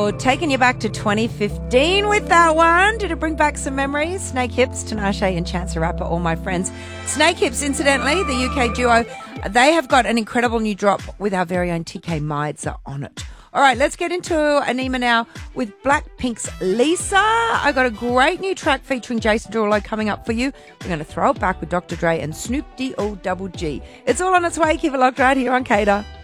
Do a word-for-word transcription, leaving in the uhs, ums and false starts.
Oh, taking you back to twenty fifteen with that one. Did it bring back some memories? Snake Hips, Tinashe and Chance the Rapper, all my friends. Snake Hips, incidentally, the U K duo, they have got an incredible new drop with our very own T K Mides on it. All right, let's get into Anima now with Blackpink's Lisa. I got a great new track featuring Jason Derulo coming up for you. We're going to throw it back with Doctor Dre and Snoop D O Double G. It's all on its way. Keep it locked right here on K A D A.